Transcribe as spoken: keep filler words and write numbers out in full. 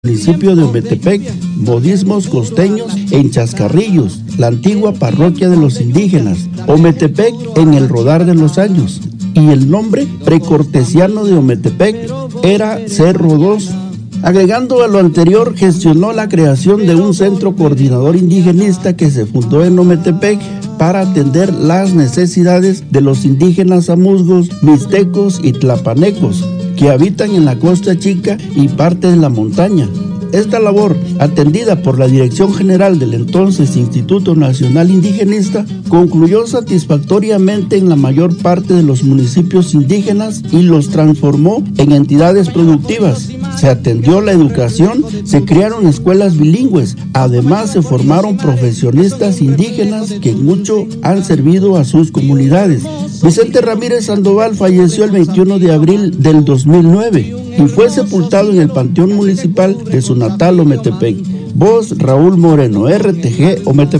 Municipio de Ometepec, modismos costeños en Chascarrillos, la antigua parroquia de los indígenas, Ometepec en el rodar de los años, y el nombre precortesiano de Ometepec era Cerro dos. Agregando a lo anterior, gestionó la creación de un centro coordinador indigenista que se fundó en Ometepec para atender las necesidades de los indígenas amuzgos, mixtecos y tlapanecos, que habitan en la Costa Chica y parte de la montaña. Esta labor, atendida por la Dirección General del entonces Instituto Nacional Indigenista, concluyó satisfactoriamente en la mayor parte de los municipios indígenas y los transformó en entidades productivas. Se atendió la educación, se crearon escuelas bilingües, además se formaron profesionistas indígenas que mucho han servido a sus comunidades. Vicente Ramírez Sandoval falleció el veintiuno de abril del dos mil nueve y fue sepultado en el Panteón Municipal de su natal Ometepec. Voz Raúl Moreno, R T G Ometepec.